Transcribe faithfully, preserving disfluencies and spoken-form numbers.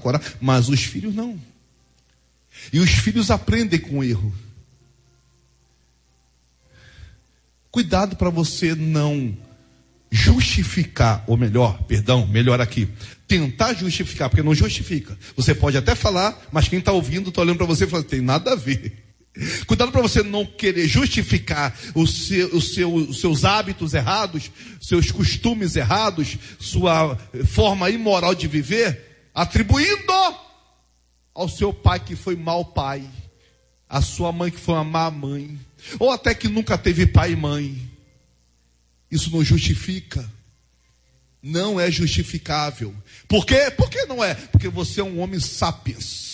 coragem, mas os filhos não. E os filhos aprendem com o erro. Cuidado para você não justificar, ou melhor, perdão, melhor aqui, tentar justificar, porque não justifica. Você pode até falar, mas quem está ouvindo está olhando para você e falando, tem nada a ver. Cuidado para você não querer justificar o seu, o seu, os seus hábitos errados, seus costumes errados, sua forma imoral de viver, atribuindo ao seu pai que foi mau pai, a sua mãe que foi uma má mãe, ou até que nunca teve pai e mãe. Isso não justifica. Não é justificável. Por quê? Por que não é? Porque você é um homem sapiens.